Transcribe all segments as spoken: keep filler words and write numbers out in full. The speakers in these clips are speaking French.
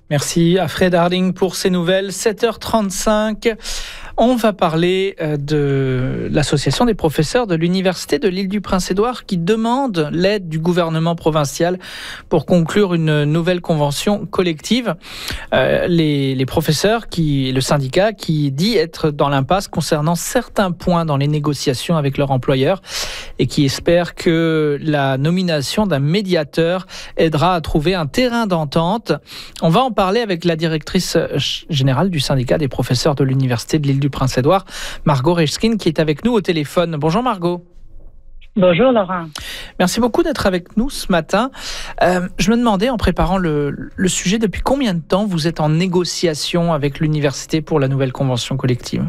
Merci à Fred Harding pour ces nouvelles. sept heures trente-cinq, on va parler de l'association des professeurs de l'Université de l'Île-du-Prince-Édouard qui demande l'aide du gouvernement provincial pour conclure une nouvelle convention collective. Euh, les, les professeurs, qui, le syndicat qui dit être dans l'impasse concernant certains points dans les négociations avec leur employeur et qui espère que la nomination d'un médiateur aidera à trouver un terrain d'entente. On va en parler avec la directrice générale du syndicat des professeurs de l'Université de l'Île-du-Prince-Édouard, Margot Rechkin, qui est avec nous au téléphone. Bonjour Margot. Bonjour Laurent. Merci beaucoup d'être avec nous ce matin. Euh, je me demandais, en préparant le, le sujet, depuis combien de temps vous êtes en négociation avec l'université pour la nouvelle convention collective?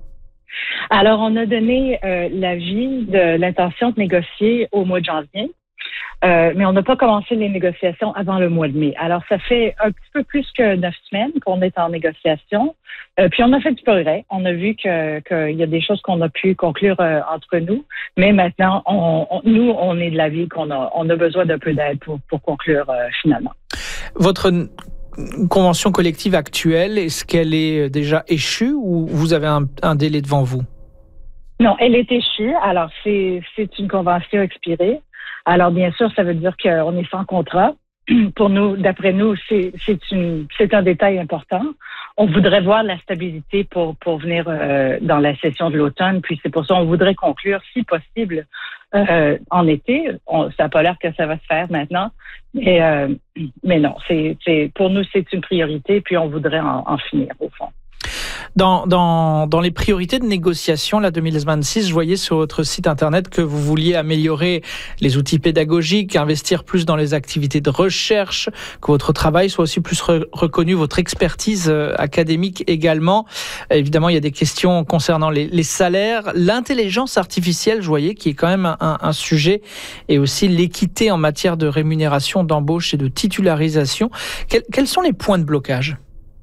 Alors, on a donné euh, l'avis de l'intention de négocier au mois de janvier. Euh, mais on n'a pas commencé les négociations avant le mois de mai. Alors, ça fait un petit peu plus que neuf semaines qu'on est en négociation. Euh, puis, on a fait du progrès. On a vu que qu'il y a des choses qu'on a pu conclure euh, entre nous. Mais maintenant, on, on, nous, on est de l'avis qu'on a, on a besoin d'un peu d'aide pour, pour conclure euh, finalement. Votre convention collective actuelle, est-ce qu'elle est déjà échue ou vous avez un, un délai devant vous? Non, elle est échue. Alors, c'est, c'est une convention expirée. Alors, bien sûr, ça veut dire qu'on est sans contrat. Pour nous, d'après nous, c'est, c'est, une, c'est un détail important. On voudrait voir la stabilité pour, pour venir euh, dans la session de l'automne. Puis c'est pour ça qu'on voudrait conclure, si possible, euh, en été. On, ça n'a pas l'air que ça va se faire maintenant. Mais, euh, mais non, c'est, c'est, pour nous, c'est une priorité. Puis on voudrait en, en finir, au fond. Dans, dans, dans les priorités de négociation, là, deux mille vingt-six, je voyais sur votre site internet que vous vouliez améliorer les outils pédagogiques, investir plus dans les activités de recherche, que votre travail soit aussi plus re- reconnu, votre expertise euh, académique également. Évidemment, il y a des questions concernant les, les salaires, l'intelligence artificielle, je voyais, qui est quand même un, un sujet, et aussi l'équité en matière de rémunération, d'embauche et de titularisation. Quels, quels sont les points de blocage ?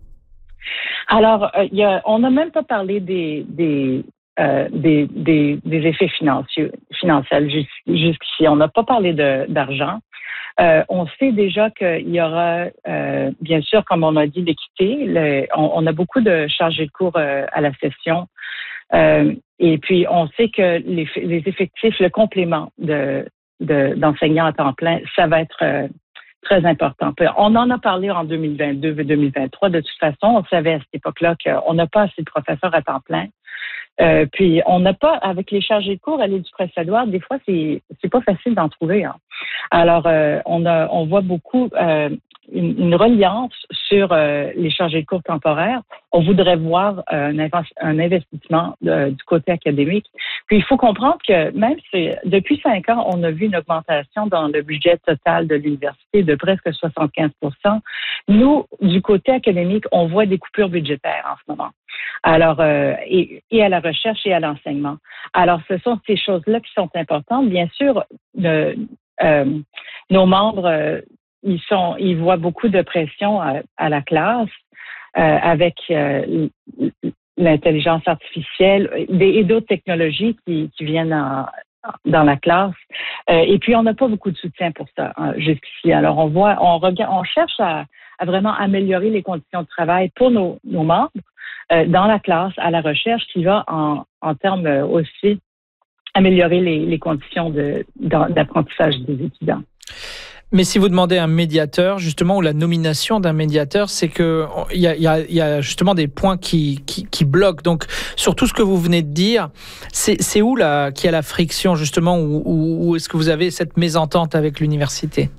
Alors, euh, y a, on n'a même pas parlé des des, euh, des, des, des effets financiers, financiers jusqu'ici. On n'a pas parlé de, d'argent. Euh, on sait déjà qu'il y aura, euh, bien sûr, comme on a dit, l'équité. Le, on, on a beaucoup de chargés de cours euh, à la session. Euh, et puis, on sait que les, les effectifs, le complément de, de, d'enseignants à temps plein, ça va être... Euh, très important. On en a parlé en deux mille vingt-deux et deux mille vingt-trois. De toute façon, on savait à cette époque-là qu'on n'a pas assez de professeurs à temps plein. Euh, puis, on n'a pas, avec les chargés de cours à l'Île-du-Prince-Édouard, des fois, c'est c'est pas facile d'en trouver. Hein. Alors, euh, on a, on voit beaucoup euh, une, une reliance sur euh, les chargés de cours temporaires. On voudrait voir euh, un, un investissement de, du côté académique. Puis, il faut comprendre que même si, depuis cinq ans, on a vu une augmentation dans le budget total de l'université de presque soixante-quinze pour cent. Nous, du côté académique, on voit des coupures budgétaires en ce moment. Alors, euh, et, et à la recherche et à l'enseignement. Alors, ce sont ces choses-là qui sont importantes. Bien sûr, le, euh, nos membres, euh, ils sont, ils voient beaucoup de pression à, à la classe euh, avec euh, l'intelligence artificielle et d'autres technologies qui, qui viennent en, dans la classe. Euh, et puis, on n'a pas beaucoup de soutien pour ça hein, jusqu'ici. Alors, on voit, on regarde, on cherche à, à vraiment améliorer les conditions de travail pour nos, nos membres euh, dans la classe, à la recherche, qui va en, en termes aussi améliorer les, les conditions de, d'apprentissage des étudiants. Mais si vous demandez un médiateur, justement, ou la nomination d'un médiateur, c'est que il y a, y a, y a justement des points qui, qui, qui bloquent. Donc, sur tout ce que vous venez de dire, c'est, c'est où là qu'il y a la friction, justement, où, où, où est-ce que vous avez cette mésentente avec l'université?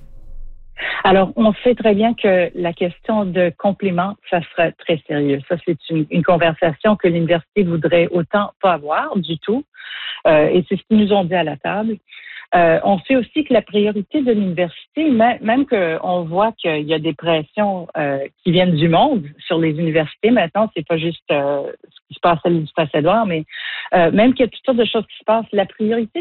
Alors, on sait très bien que la question de complément, ça sera très sérieux. Ça, c'est une, une conversation que l'université voudrait autant pas avoir du tout. Euh, et c'est ce qu'ils nous ont dit à la table. Euh, on sait aussi que la priorité de l'université, même, même qu'on voit qu'il y a des pressions euh, qui viennent du monde sur les universités maintenant, c'est pas juste euh, ce qui se passe à l'Île-du-Prince-Édouard, mais euh, même qu'il y a toutes sortes de choses qui se passent, la priorité